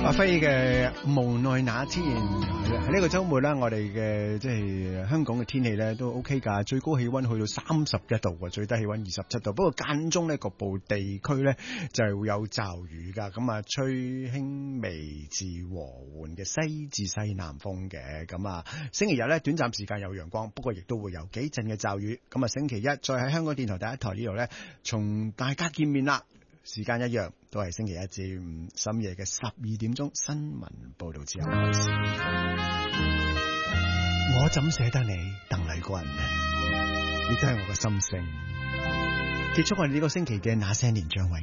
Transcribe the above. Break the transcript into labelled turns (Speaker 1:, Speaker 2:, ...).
Speaker 1: 阿輝嘅無奈那天喺呢個週末咧，我哋嘅即係香港嘅天氣咧都 OK 㗎，最高氣溫去到31度，最低氣溫27度。不過間中咧局部地區咧就係會有驟雨㗎，咁啊吹輕微至和緩嘅西至西南風嘅。咁啊星期日咧短暫時間有陽光，不過亦都會有幾陣嘅驟雨。咁啊星期一再喺香港電台第一台呢度咧，從大家見面啦。時間一樣，都係星期一至五深夜嘅12點鐘新聞報道之後開始。我怎捨得你，鄧麗君，亦都係我嘅心聲。結束我哋呢個星期嘅那些年張偉